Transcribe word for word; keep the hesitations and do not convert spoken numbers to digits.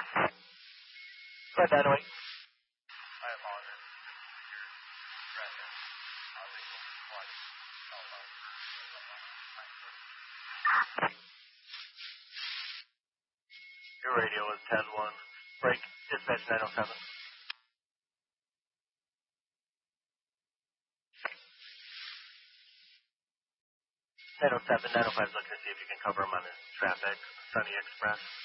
Flight nine oh eight. I apologize. Your radio is ten one. Break, dispatch nine oh seven. nine oh seven, nine oh five is looking to see if you can cover him on his traffic, Sunny Express.